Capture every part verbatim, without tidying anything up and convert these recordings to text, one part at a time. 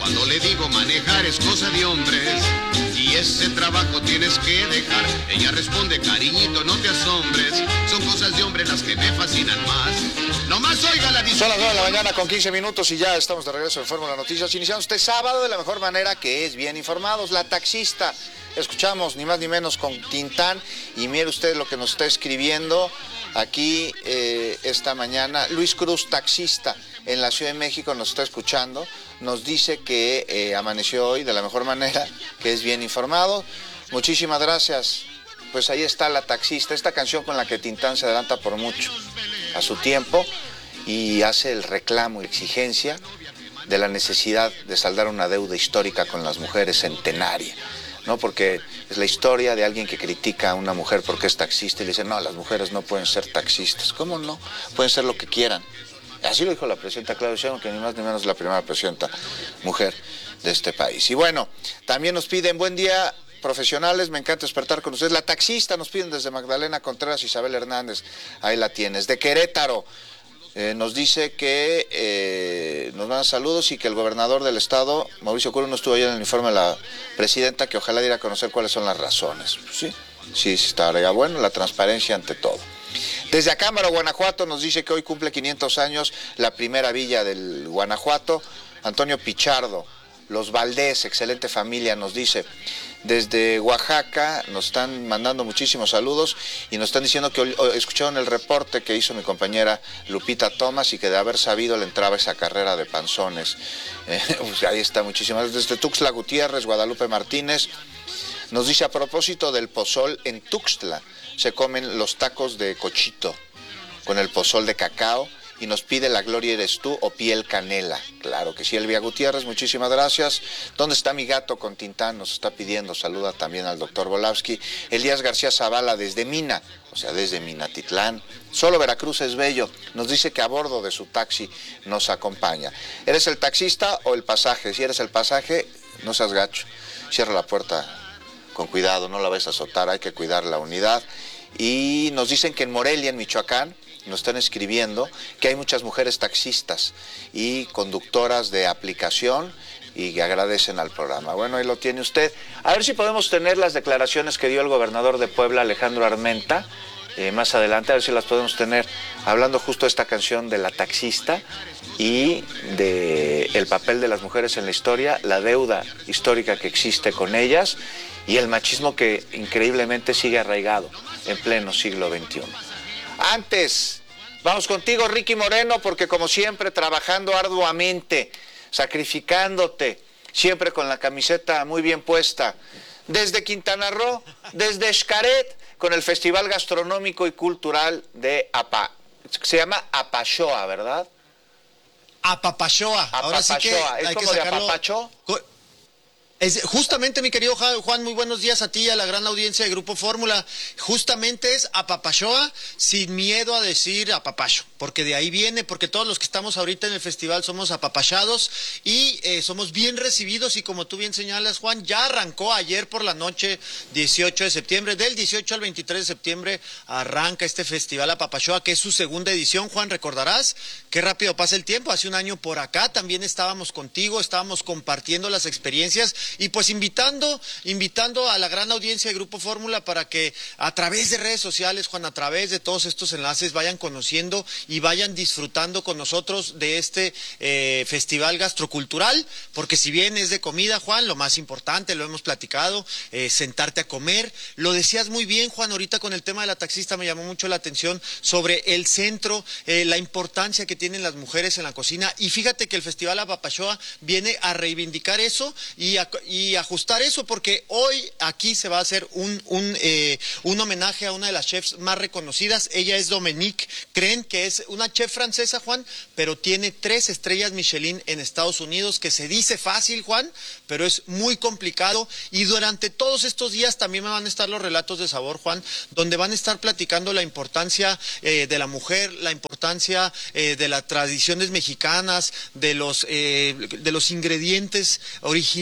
Cuando le digo manejar es cosa de hombres y ese trabajo tienes que dejar, ella responde, cariñito, no te asombres, son cosas de hombre las que me fascinan más. No más oiga la discusión. Son las nueve de la mañana con quince minutos y ya estamos de regreso en Fórmula Noticias. Iniciamos este sábado de la mejor manera, que es bien informados. La taxista, escuchamos ni más ni menos con Tintán, y mire usted lo que nos está escribiendo aquí eh, esta mañana. Luis Cruz, taxista en la Ciudad de México, nos está escuchando, nos dice que eh, amaneció hoy de la mejor manera, que es bien informado. Muchísimas gracias. Pues ahí está la taxista, esta canción con la que Tintán se adelanta por mucho a su tiempo y hace el reclamo y exigencia de la necesidad de saldar una deuda histórica con las mujeres centenaria, ¿no? Porque es la historia de alguien que critica a una mujer porque es taxista y le dice, no, las mujeres no pueden ser taxistas. ¿Cómo no? Pueden ser lo que quieran. Así lo dijo la presidenta Claudia Sheinbaum, que ni más ni menos es la primera presidenta mujer de este país. Y bueno, también nos piden buen día, profesionales, me encanta despertar con ustedes. La taxista nos piden desde Magdalena Contreras, Isabel Hernández, ahí la tienes. De Querétaro, eh, nos dice que eh, nos mandan saludos y que el gobernador del estado, Mauricio Curi, no estuvo ayer en el informe de la presidenta, que ojalá diera a conocer cuáles son las razones. Pues sí, sí, estaría bueno, la transparencia ante todo. Desde Acámbaro, Guanajuato, nos dice que hoy cumple quinientos años la primera villa del Guanajuato. Antonio Pichardo, los Valdés, excelente familia, nos dice. Desde Oaxaca nos están mandando muchísimos saludos y nos están diciendo que escucharon el reporte que hizo mi compañera Lupita Thomas y que de haber sabido le entraba esa carrera de panzones. Eh, pues ahí está, muchísimas. Desde Tuxtla Gutiérrez, Guadalupe Martínez, nos dice a propósito del pozol, en Tuxtla se comen los tacos de cochito con el pozol de cacao y nos pide la gloria eres tú o piel canela. Claro que sí. Elvia Gutiérrez, muchísimas gracias. ¿Dónde está mi gato con Tintán? Nos está pidiendo. Saluda también al doctor Volavsky. Elías García Zavala desde Mina, o sea, desde Minatitlán. Solo Veracruz es bello. Nos dice que a bordo de su taxi nos acompaña. ¿Eres el taxista o el pasaje? Si eres el pasaje, no seas gacho. Cierra la puerta con cuidado, no la vayas a azotar, hay que cuidar la unidad. Y nos dicen que en Morelia, en Michoacán, nos están escribiendo que hay muchas mujeres taxistas y conductoras de aplicación y que agradecen al programa. Bueno, ahí lo tiene usted. A ver si podemos tener las declaraciones que dio el gobernador de Puebla, Alejandro Armenta, eh, más adelante, a ver si las podemos tener, hablando justo de esta canción de la taxista y de el papel de las mujeres en la historia, la deuda histórica que existe con ellas y el machismo que increíblemente sigue arraigado en pleno siglo veintiuno. Antes, vamos contigo, Ricky Moreno, porque como siempre, trabajando arduamente, sacrificándote, siempre con la camiseta muy bien puesta, desde Quintana Roo, desde Xcaret, con el Festival Gastronómico y Cultural de Apa, se llama Apachoa, ¿verdad? Apapachoa. Ahora sí que ¿es hay como que de sacarlo... apapacho? Es, justamente, mi querido Juan, muy buenos días a ti y a la gran audiencia de Grupo Fórmula. Justamente es apapachoa, sin miedo a decir apapacho, porque de ahí viene, porque todos los que estamos ahorita en el festival somos apapachados y eh, somos bien recibidos, y como tú bien señalas, Juan, ya arrancó ayer por la noche, dieciocho de septiembre, del dieciocho al veintitrés de septiembre arranca este festival Apapachoa, que es su segunda edición. Juan, recordarás qué rápido pasa el tiempo. Hace un año por acá también estábamos contigo, estábamos compartiendo las experiencias y pues invitando, invitando a la gran audiencia de Grupo Fórmula para que a través de redes sociales, Juan, a través de todos estos enlaces vayan conociendo y vayan disfrutando con nosotros de este eh, festival gastrocultural, porque si bien es de comida, Juan, lo más importante, lo hemos platicado, eh, sentarte a comer. Lo decías muy bien, Juan, ahorita con el tema de la taxista me llamó mucho la atención sobre el centro, eh, la importancia que tienen las mujeres en la cocina, y fíjate que el Festival Apapachoa viene a reivindicar eso y a y ajustar eso, porque hoy aquí se va a hacer un, un, eh, un homenaje a una de las chefs más reconocidas. Ella es Dominique Crenn, que es una chef francesa, Juan, pero tiene tres estrellas Michelin en Estados Unidos, que se dice fácil, Juan, pero es muy complicado. Y durante todos estos días también me van a estar los relatos de sabor, Juan, donde van a estar platicando la importancia eh, de la mujer, la importancia eh, de las tradiciones mexicanas, de los, eh, de los ingredientes originarios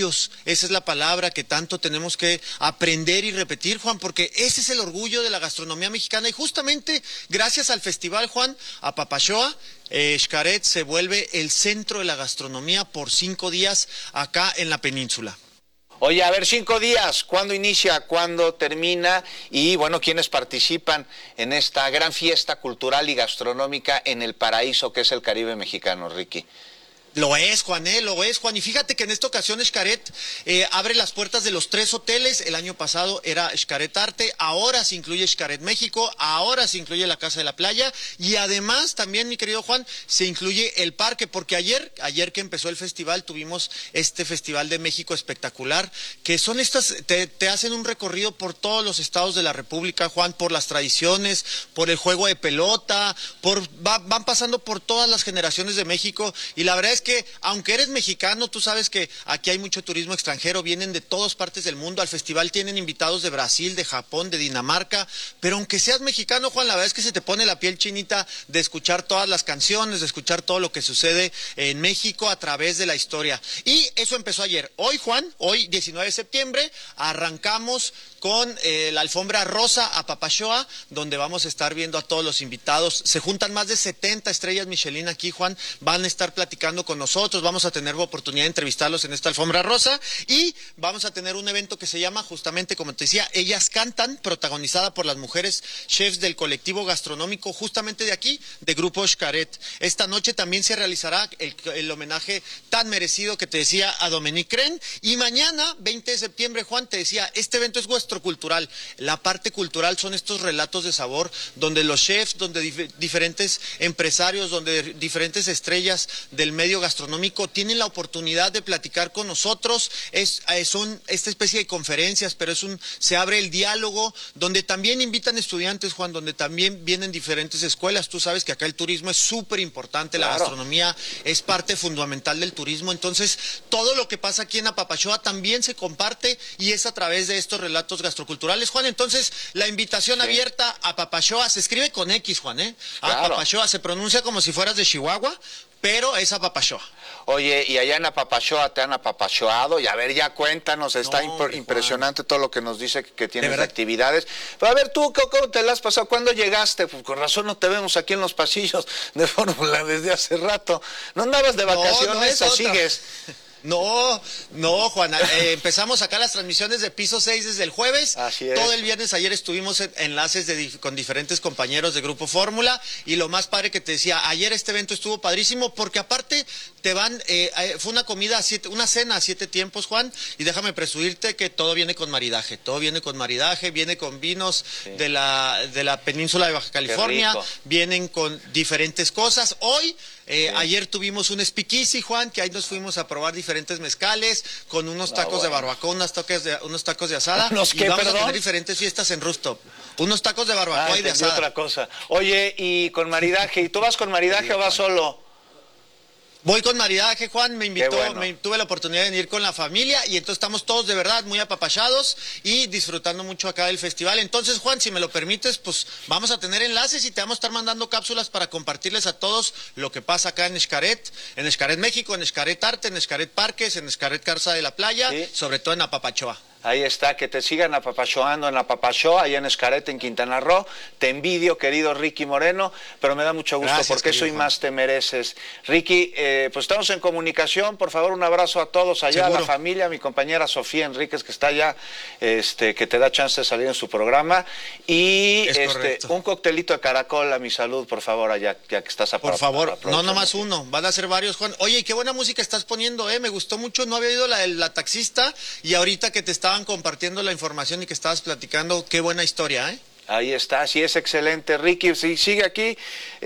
orgullos. Esa es la palabra que tanto tenemos que aprender y repetir, Juan, porque ese es el orgullo de la gastronomía mexicana. Y justamente gracias al festival, Juan, Apapachóa, eh, Xcaret se vuelve el centro de la gastronomía por cinco días acá en la península. Oye, a ver, cinco días, ¿cuándo inicia, cuándo termina? Y bueno, ¿quiénes participan en esta gran fiesta cultural y gastronómica en el paraíso que es el Caribe mexicano, Ricky? Lo es, Juan, ¿eh? Lo es, Juan. Y fíjate que en esta ocasión Xcaret eh, abre las puertas de los tres hoteles. El año pasado era Xcaret Arte, ahora se incluye Xcaret México, ahora se incluye la Casa de la Playa y además también, mi querido Juan, se incluye el parque, porque ayer, ayer que empezó el festival, tuvimos este Festival de México espectacular, que son estas, te, te hacen un recorrido por todos los estados de la República, Juan, por las tradiciones, por el juego de pelota, por va, van pasando por todas las generaciones de México y la verdad es que que aunque eres mexicano, tú sabes que aquí hay mucho turismo extranjero, vienen de todas partes del mundo, al festival tienen invitados de Brasil, de Japón, de Dinamarca, pero aunque seas mexicano, Juan, la verdad es que se te pone la piel chinita de escuchar todas las canciones, de escuchar todo lo que sucede en México a través de la historia. Y eso empezó ayer. Hoy, Juan, hoy diecinueve de septiembre, arrancamos con eh, la alfombra rosa a Apapachóa, donde vamos a estar viendo a todos los invitados. Se juntan más de setenta estrellas Michelin aquí, Juan, van a estar platicando con nosotros, vamos a tener oportunidad de entrevistarlos en esta alfombra rosa y vamos a tener un evento que se llama, justamente como te decía, Ellas Cantan, protagonizada por las mujeres chefs del colectivo gastronómico justamente de aquí, de Grupo Xcaret. Esta noche también se realizará el, el homenaje tan merecido que te decía a Dominique Crenn y mañana, veinte de septiembre, Juan, te decía, este evento es cultural. La parte cultural son estos relatos de sabor donde los chefs, donde dif diferentes empresarios, donde diferentes estrellas del medio gastronómico tienen la oportunidad de platicar con nosotros. Es, es un, esta especie de conferencias, pero es un, se abre el diálogo, donde también invitan estudiantes, Juan, donde también vienen diferentes escuelas. Tú sabes que acá el turismo es súper importante, claro. La gastronomía es parte fundamental del turismo, entonces todo lo que pasa aquí en Apapachóa también se comparte y es a través de estos relatos gastroculturales, Juan. Entonces, la invitación sí. abierta a Apapachóa, se escribe con X, Juan, ¿eh? Claro. Apapachóa se pronuncia como si fueras de Chihuahua, pero es Apapachóa. Oye, y allá en Apapachóa te han apapachoado, y a ver, ya cuéntanos, está no, imp impresionante todo lo que nos dice que, que tienes de, de actividades. Pero a ver, tú, ¿cómo te la has pasado? ¿Cuándo llegaste? Pues con razón no te vemos aquí en los pasillos de Fórmula desde hace rato. ¿No andabas de vacaciones no, no o sigues? No, no, Juan, eh, empezamos acá las transmisiones de Piso seis desde el jueves. Así es. Todo el viernes ayer estuvimos en enlaces de dif con diferentes compañeros de Grupo Fórmula y lo más padre que te decía, ayer este evento estuvo padrísimo porque aparte te van, eh, fue una comida, a siete, una cena a siete tiempos, Juan, y déjame presumirte que todo viene con maridaje, todo viene con maridaje, viene con vinos sí. de, la, de la península de Baja California, vienen con diferentes cosas. Hoy... Eh, sí. Ayer tuvimos un speakeasy, Juan, que ahí nos fuimos a probar diferentes mezcales, con unos tacos no, bueno. de barbacoa, unos, toques de, unos tacos de asada. ¿Unos qué, y vamos perdón? a tener diferentes fiestas en rooftop. Unos tacos de barbacoa ah, y de asada. Otra cosa. Oye, y con maridaje, ¿y tú vas con maridaje sí, o vas Juan. solo? Voy con maridaje, Juan, me invitó, bueno. me, tuve la oportunidad de venir con la familia y entonces estamos todos de verdad muy apapachados y disfrutando mucho acá del festival. Entonces, Juan, si me lo permites, pues vamos a tener enlaces y te vamos a estar mandando cápsulas para compartirles a todos lo que pasa acá en Xcaret, en Xcaret México, en Xcaret Arte, en Xcaret Parques, en Xcaret Casa de la Playa, ¿sí? sobre todo en Apapachóa. Ahí está, que te sigan apapachoando en Apapachóa, allá en Xcaret, en Quintana Roo. Te envidio, querido Ricky Moreno, pero me da mucho gusto Gracias, porque eso y más te mereces. Ricky, eh, pues estamos en comunicación, por favor un abrazo a todos allá, Seguro. a la familia, a mi compañera Sofía Enríquez que está allá, este, que te da chance de salir en su programa. Y este, un coctelito de caracol a mi salud, por favor, allá, ya que estás a Por favor, no nomás uno, van a ser varios, Juan. Oye, qué buena música estás poniendo, eh, me gustó mucho, no había oído la de La Taxista y ahorita que te estaban compartiendo la información y que estabas platicando, qué buena historia, ¿eh? Ahí está, sí es excelente, Ricky, sí, sigue aquí,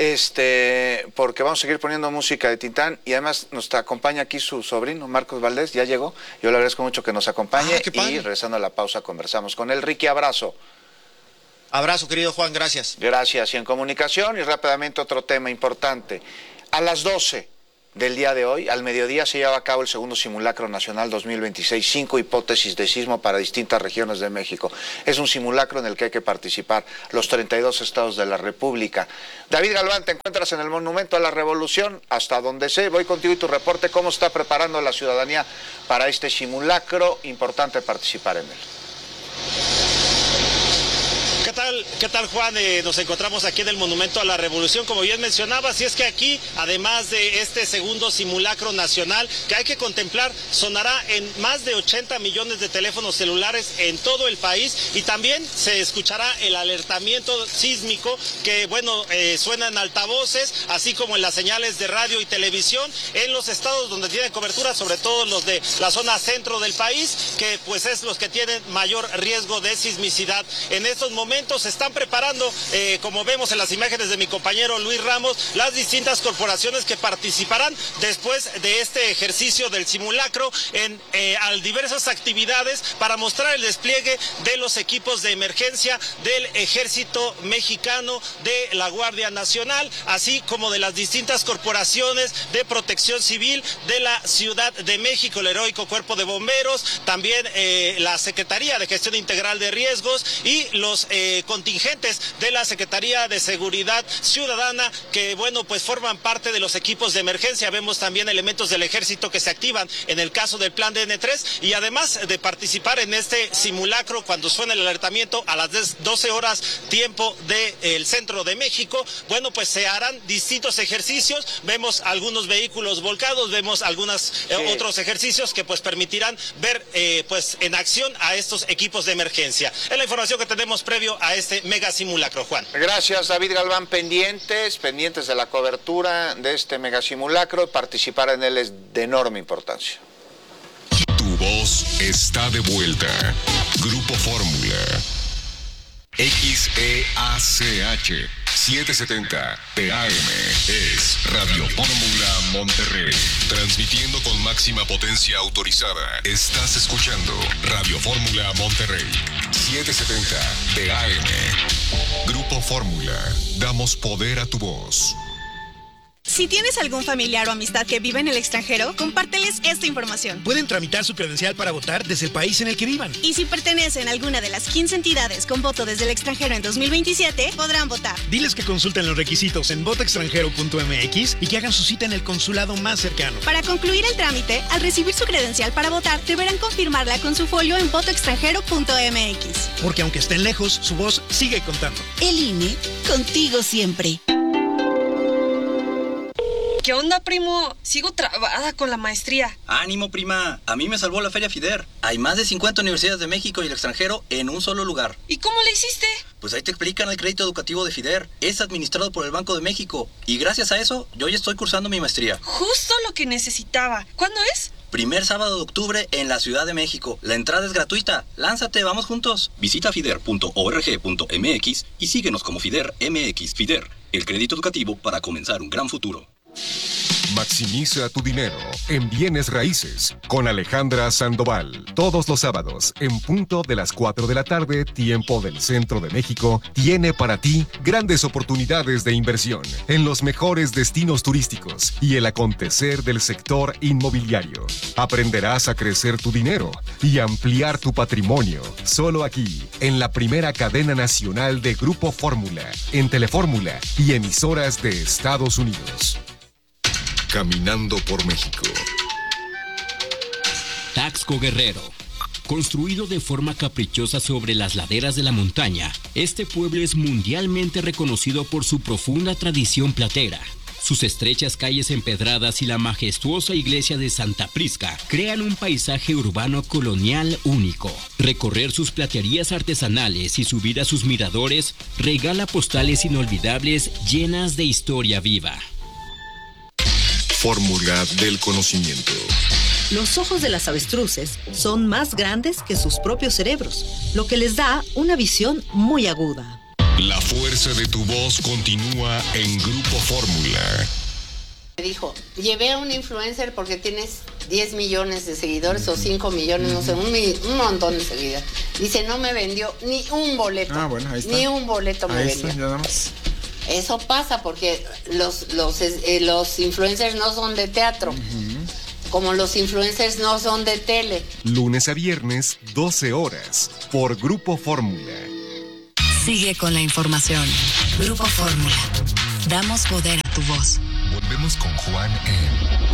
este, porque vamos a seguir poniendo música de Tintán y además nos acompaña aquí su sobrino, Marcos Valdés, ya llegó, yo le agradezco mucho que nos acompañe ah, y regresando a la pausa conversamos con él. Ricky, abrazo. Abrazo, querido Juan, gracias. Gracias, y en comunicación y rápidamente otro tema importante, a las doce, del día de hoy, al mediodía, se lleva a cabo el segundo simulacro nacional dos mil veintiséis, cinco hipótesis de sismo para distintas regiones de México. Es un simulacro en el que hay que participar los treinta y dos estados de la República. David Galván, te encuentras en el Monumento a la Revolución, hasta donde sé, voy contigo y tu reporte, ¿cómo está preparando la ciudadanía para este simulacro? Importante participar en él. ¿Qué tal, qué tal Juan? Eh, nos encontramos aquí en el Monumento a la Revolución, como bien mencionabas, y es que aquí, además de este segundo simulacro nacional que hay que contemplar, sonará en más de ochenta millones de teléfonos celulares en todo el país, y también se escuchará el alertamiento sísmico que, bueno, eh, suena en altavoces, así como en las señales de radio y televisión en los estados donde tienen cobertura, sobre todo los de la zona centro del país, que pues es los que tienen mayor riesgo de sismicidad. En estos momentos se están preparando, eh, como vemos en las imágenes de mi compañero Luis Ramos, las distintas corporaciones que participarán después de este ejercicio del simulacro en eh, diversas actividades para mostrar el despliegue de los equipos de emergencia del Ejército Mexicano, de la Guardia Nacional, así como de las distintas corporaciones de protección civil de la Ciudad de México, el heroico Cuerpo de Bomberos, también eh, la Secretaría de Gestión Integral de Riesgos y los eh, contingentes de la Secretaría de Seguridad Ciudadana, que bueno, pues forman parte de los equipos de emergencia. Vemos también elementos del ejército que se activan en el caso del plan de N tres, y además de participar en este simulacro cuando suena el alertamiento a las doce horas tiempo del centro de México, bueno, pues se harán distintos ejercicios. Vemos algunos vehículos volcados, vemos algunos eh, sí. otros ejercicios que pues permitirán ver eh, pues en acción a estos equipos de emergencia. Es la información que tenemos previo a este mega simulacro, Juan. Gracias, David Galván. Pendientes, pendientes de la cobertura de este mega simulacro. Participar en él es de enorme importancia. Tu voz está de vuelta. Grupo Fórmula. X E A C H setecientos setenta T A M es Radio Fórmula Monterrey. Transmitiendo con máxima potencia autorizada. Estás escuchando Radio Fórmula Monterrey. setecientos setenta T A M. Grupo Fórmula. Damos poder a tu voz. Si tienes algún familiar o amistad que vive en el extranjero, compárteles esta información. Pueden tramitar su credencial para votar desde el país en el que vivan. Y si pertenecen a alguna de las quince entidades con voto desde el extranjero en dos mil veintisiete, podrán votar. Diles que consulten los requisitos en voto extranjero punto m x y que hagan su cita en el consulado más cercano. Para concluir el trámite, al recibir su credencial para votar, deberán confirmarla con su folio en voto extranjero punto m x. Porque aunque estén lejos, su voz sigue contando. El I N E, contigo siempre. ¿Qué onda, primo? Sigo trabada con la maestría. Ánimo, prima. A mí me salvó la Feria FIDER. Hay más de cincuenta universidades de México y el extranjero en un solo lugar. ¿Y cómo le hiciste? Pues ahí te explican el crédito educativo de FIDER. Es administrado por el Banco de México. Y gracias a eso, yo ya estoy cursando mi maestría. Justo lo que necesitaba. ¿Cuándo es? Primer sábado de octubre en la Ciudad de México. La entrada es gratuita. Lánzate, vamos juntos. Visita fider punto org punto m x y síguenos como FIDER M X. FIDER, el crédito educativo para comenzar un gran futuro. Maximiza tu dinero en bienes raíces con Alejandra Sandoval. Todos los sábados, en punto de las cuatro de la tarde, tiempo del centro de México, tiene para ti grandes oportunidades de inversión en los mejores destinos turísticos y el acontecer del sector inmobiliario. Aprenderás a crecer tu dinero y ampliar tu patrimonio. Solo aquí, en la primera cadena nacional de Grupo Fórmula, en Telefórmula y emisoras de Estados Unidos. Caminando por México. Taxco Guerrero. Construido de forma caprichosa sobre las laderas de la montaña, este pueblo es mundialmente reconocido por su profunda tradición platera. Sus estrechas calles empedradas y la majestuosa iglesia de Santa Prisca crean un paisaje urbano colonial único. Recorrer sus platerías artesanales y subir a sus miradores regala postales inolvidables llenas de historia viva. Fórmula del conocimiento. Los ojos de las avestruces son más grandes que sus propios cerebros, lo que les da una visión muy aguda. La fuerza de tu voz continúa en Grupo Fórmula. Me dijo, llevé a un influencer porque tienes diez millones de seguidores o cinco millones, no sé, un, un montón de seguidores. Dice, no me vendió ni un boleto. Ah, bueno, ahí está. Ni un boleto me ahí vendió. Está, ya nada más. Eso pasa porque los, los, eh, los influencers no son de teatro, uh-huh. como los influencers no son de tele. Lunes a viernes, doce horas, por Grupo Fórmula. Sigue con la información. Grupo Fórmula. Damos poder a tu voz. Volvemos con Juan en